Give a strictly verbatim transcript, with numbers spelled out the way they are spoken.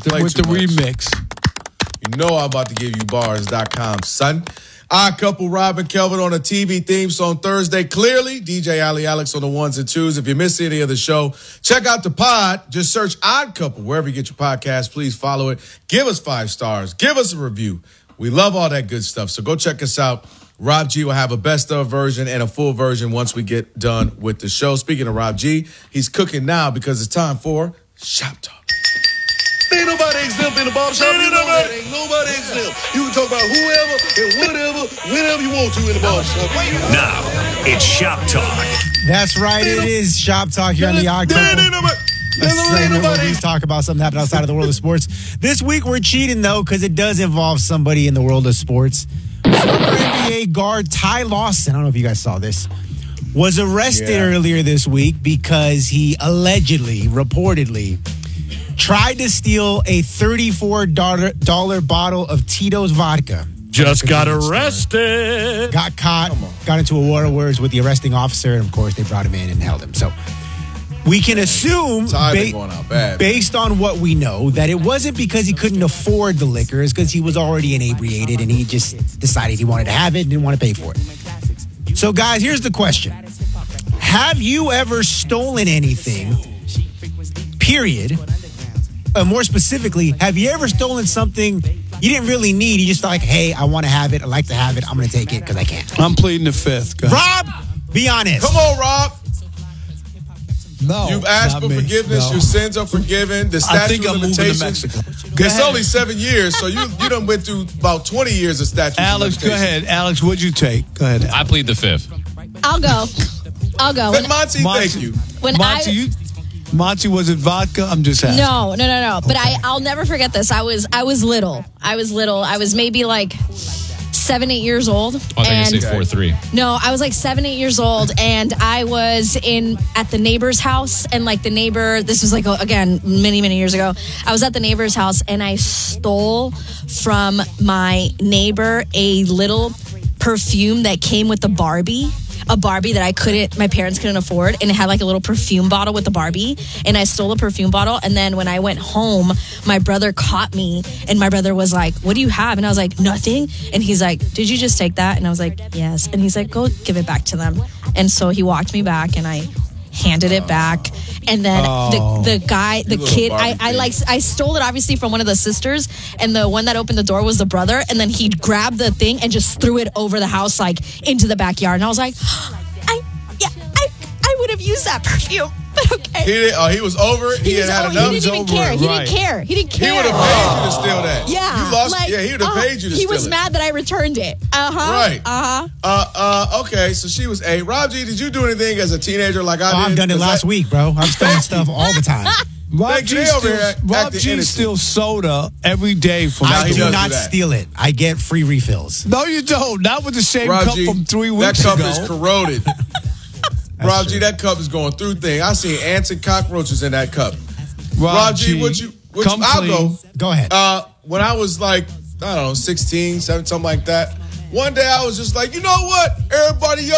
play with too the much. remix. You know I'm about to give you bars dot com, son. Odd Couple, Rob and Kelvin on a T V theme song Thursday. Clearly, D J Ali Alex on the ones and twos. If you missed any of the show, check out the pod. Just search Odd Couple wherever you get your podcast. Please follow it. Give us five stars. Give us a review. We love all that good stuff. So go check us out. Rob G will have a best of version and a full version once we get done with the show. Speaking of Rob G, he's cooking now because it's time for Shop Talk. Ain't nobody exempt in the barbershop. Ain't nobody, ain't nobody exempt. You can talk about whoever and whatever, whenever you want to in the barbershop. Now, it's Shop Talk. That's right. It is Shop Talk here on the Odd Couple. A segment where we talk about something happening outside of the world of sports. This week we're cheating, though, because it does involve somebody in the world of sports. Former N B A guard Ty Lawson, I don't know if you guys saw this, was arrested Yeah. earlier this week because he allegedly, reportedly, tried to steal a thirty-four dollars bottle of Tito's vodka. Just got arrested. Got caught, got into a war of words with the arresting officer, and of course they brought him in and held him. So we can assume, Ty been ba- going out bad. based on what we know, that it wasn't because he couldn't afford the liquor, it's because he was already inebriated and he just decided he wanted to have it and didn't want to pay for it. So guys, here's the question. Have you ever stolen anything, period? Uh, more specifically, have you ever stolen something you didn't really need? You just thought, like, hey, I want to have it. I like to have it. I'm going to take it because I can. I'm pleading the fifth. Go ahead. Rob, be honest. Come on, Rob. No, You've asked not for me. forgiveness. No. Your sins are forgiven. The I statute think of I'm moving to limitations. Mexico. Go It's ahead. only seven years, so you you done went through about twenty years of statute Alex, of go limitations. ahead. Alex, what'd you take? Go ahead. I plead the fifth. I'll go. I'll go. But When, Monty, Monty, thank you. when Monty, I you, Monty, was it vodka? I'm just asking. no, no, no, no. But I, I'll never forget this. I was, I was little. I was little. I was maybe like seven, eight years old. Oh, I thought you and said four three. no, I was like seven, eight years old, and I was in at the neighbor's house, and like the neighbor. This was like again many, many years ago. I was at the neighbor's house, and I stole from my neighbor a little perfume that came with the Barbie. A Barbie that I couldn't, my parents couldn't afford, and it had like a little perfume bottle with the Barbie, and I stole a perfume bottle, and then when I went home, my brother caught me, and my brother was like, what do you have? And I was like, nothing, and he's like, did you just take that? And I was like, yes, and he's like, go give it back to them, and so he walked me back, and I handed it back, and then Oh. the the guy, the little kid, I, Barbie I thing. like, I stole it obviously from one of the sisters, and the one that opened the door was the brother, and then he grabbed the thing and just threw it over the house, like into the backyard, and I was like, I, yeah, I, I would have used that perfume, but okay. He did, oh, he was over it. He, He, was, had oh, had enough. he didn't even over care. it, He right. didn't care. He didn't He care. would have paid you to steal that. Yeah, You lost. like, yeah, he would have uh, paid you to He steal was it. mad that I returned it. Uh huh. Right. Uh huh. Uh, uh, okay, so she was eight. Rob G, did you do anything as a teenager like I Oh, did? I've done it 'Cause last I- week, bro. I'm stealing stuff all the time. Rob Thank G, you. They over here steals, act- Rob acting G innocent. steals soda every day from Now I he do does not do that. steal it. I get free refills. No, you don't. Not with the same Rob cup G, from three that weeks cup ago. is corroded. Rob G, true. that cup is going through things. I seen ants and cockroaches in that cup. Rob, Rob G, what you? What come you I'll clean. go. Go ahead. Uh, when I was like, I don't know, sixteen, seventeen, something like that. One day I was just like, you know what? Everybody